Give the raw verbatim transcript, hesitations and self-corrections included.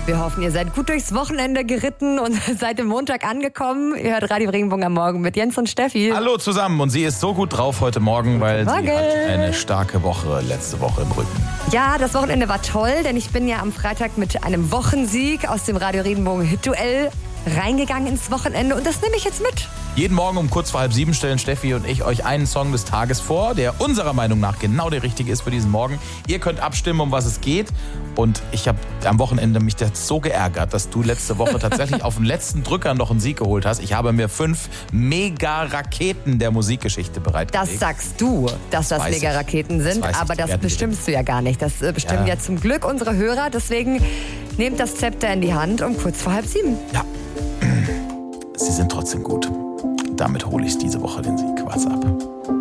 Wir hoffen, ihr seid gut durchs Wochenende geritten und seid am Montag angekommen. Ihr hört Radio Regenbogen am Morgen mit Jens und Steffi. Hallo zusammen, und sie ist so gut drauf heute Morgen, weil Morgen. sie hat eine starke Woche letzte Woche im Rücken. Ja, das Wochenende war toll, denn ich bin ja am Freitag mit einem Wochensieg aus dem Radio Regenbogen Hit-Duell reingegangen ins Wochenende und das nehme ich jetzt mit. Jeden Morgen um kurz vor halb sieben stellen Steffi und ich euch einen Song des Tages vor, der unserer Meinung nach genau der richtige ist für diesen Morgen. Ihr könnt abstimmen, um was es geht. Und ich habe am Wochenende mich das so geärgert, dass du letzte Woche tatsächlich auf den letzten Drücker noch einen Sieg geholt hast. Ich habe mir fünf Mega-Raketen der Musikgeschichte bereitgelegt. Das sagst du, dass das, das Mega-Raketen sind, das aber das bestimmst du ja gar nicht. Das bestimmen ja. ja zum Glück unsere Hörer. Deswegen nehmt das Zepter in die Hand um kurz vor halb sieben. Ja, sie sind trotzdem gut. Damit hole ich diese Woche den Sieg. What's up?